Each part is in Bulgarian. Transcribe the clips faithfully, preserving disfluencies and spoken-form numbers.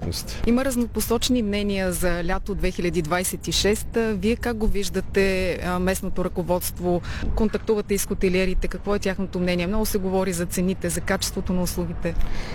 потребности. Има разнопосочни мнения за лято две хиляди двадесет и шеста. Вие как го виждате, местното ръководство? Контактувате с хотелиерите? Какво е тяхното мнение? Много се говори за цените, за качеството на услугите.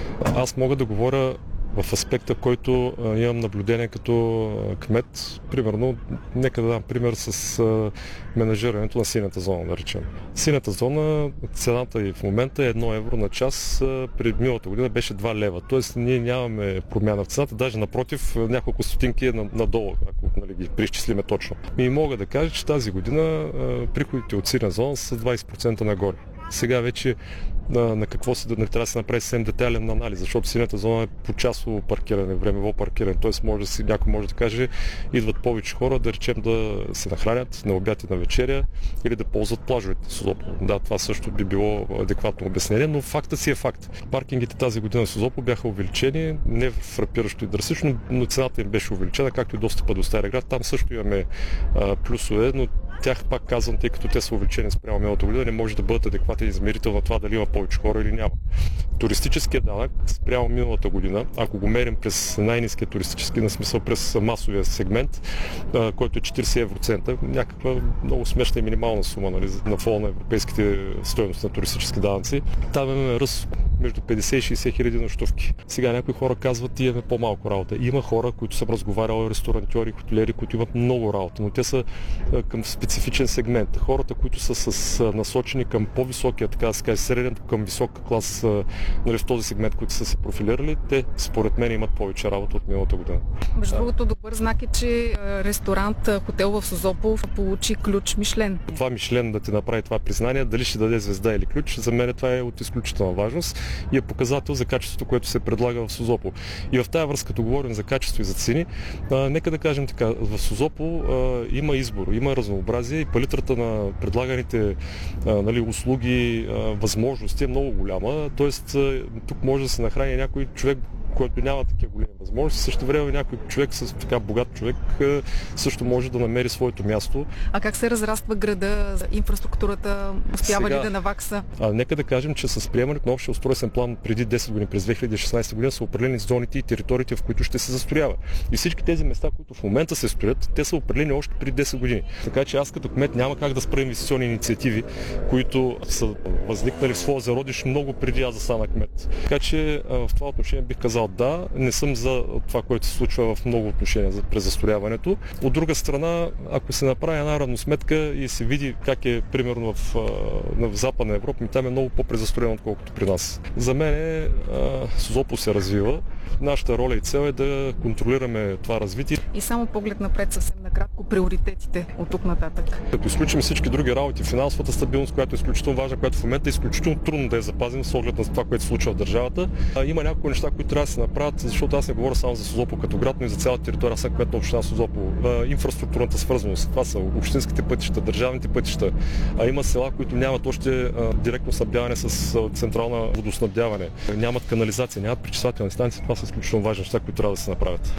Аз мога да говоря в аспекта, който а, имам наблюдение като а, кмет. Примерно, нека да дам пример с а, менажирането на синята зона, да речем. Синята зона, цената и в момента е едно евро на час, а, пред миналата година беше два лева. Тоест ние нямаме промяна в цената, даже напротив, няколко стотинки е надолу, ако нали, ги преизчислиме точно. И мога да кажа, че тази година а, приходите от синята зона са двадесет процента нагоре. Сега вече на, на какво се да трябва да се направи съвсем детайлен анализ, защото синята зона е по часово паркиране, времево паркиране, т.е. може да си, някой може да каже, идват повече хора, да речем да се нахранят на обяд и на вечеря или да ползват плажовете в Созопол. Да, това също би било адекватно обяснение, но фактът си е факт. Паркингите тази година в Созопол бяха увеличени, не фрапиращо и драстично, но цената им беше увеличена, както и достъпа до Стария град. Там също имаме а, плюсове, но тях пак казвам, тъй като те са увеличени спрямо миналата година, не може да бъдат адекватен измерител на това дали има повече хора или няма. Туристическият данък спрямо миналата година, ако го мерим през най-ниския туристически, на смисъл през масовия сегмент, а, който е четиридесет евроцента, някаква много смешна и минимална сума нали, на фона на европейските стойности на туристически данъци, там имаме ръст между петдесет и шейсет хиляди нощувки. Сега някои хора казват, имаме по-малко работа. Има хора, които съм разговарял, ресторантьори, хотелиери, които имат много работа, но те са а, към специфичен сегмент. Хората, които са с, а, насочени към по-високия, така да се каже, среден към висока клас, а, нали, в този сегмент, които са се профилирали, те според мен имат повече работа от миналата година. Между другото, добър знак е, че ресторант, хотел в Созопол получи ключ Мишлен. Това Мишлен да ти направи това признание, дали ще даде звезда или ключ, за мен това е от изключителна важност и е показател за качеството, което се предлага в Созопол. И в тази връзка, като говорим за качество и за цени, а, нека да кажем така, в Созопол а, има избор, има разнообразие и палитрата на предлаганите а, нали, услуги, а, възможности е много голяма. Тоест, а, тук може да се нахрани някой човек, който няма такива големи възможности. Също време някой човек с така богат човек също може да намери своето място. А как се разраства града, инфраструктурата, успява Сега, ли да навакса? А, нека да кажем, че с приемането на общия устройствен план преди десет години, през две хиляди и шестнадесета година, са определени зоните и териториите, в които ще се застроява. И всички тези места, които в момента се строят, те са определени още преди десет години. Така че аз като кмет няма как да спра инвестиционни инициативи, които са възникнали в своя зародиш много преди аз да стана кмет. Така че в това отношение бих казал да, не съм за това, което се случва в много отношения за презастрояването. От друга страна, ако се направи една равносметка и се види как е примерно в, в Западна Европа, там е много по-презастроено, отколкото при нас. За мен е, Созопол се развива. Нашата роля и цел е да контролираме това развитие. И само поглед напред, съвсем накратко, приоритетите от тук нататък. Като изключим всички други работи, финансовата стабилност, която е изключително важна, която в момента е изключително трудно да я запазим с оглед на това, което се случва в държавата. А, има няколко неща, които трябва да се направят, защото аз не говоря само за Созопол като град, но и за цялата територия. Аз съм кмет на община Созопол. А, инфраструктурната свързаност, това са общинските пътища, държавните пътища. А има села, които нямат още а, директно снабдяване с а, централна водоснабдяване, нямат канализация, нямат пречиствателни станции. Това са изключително важни неща, които трябва да се направят.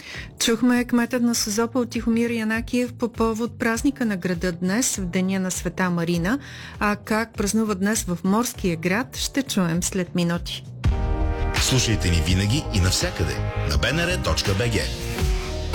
Чухме кметът на Созопол Тихомир Янакиев по повод празника на града днес, в деня на Света Марина. А как празнува днес в морския град, ще чуем след минути. Слушайте ни винаги и навсякъде на би ен ар точка би джи.